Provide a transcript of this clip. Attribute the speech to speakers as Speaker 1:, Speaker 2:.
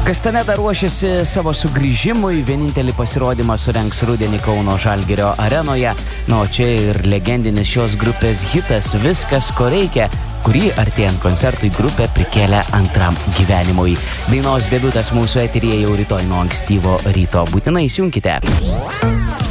Speaker 1: Kastaneda ruošiasi savo sugrįžimui, vienintelį pasirodymą surengs rudenį Kauno Žalgirio arenoje. O čia ir legendinis šios grupės hitas Viskas, ko reikia, kurį artėjant koncertui grupė prikėlė antram gyvenimui. Dainos debiutas mūsų eteryje jau rytoj nuo ankstyvo ryto. Būtinai įsijunkite.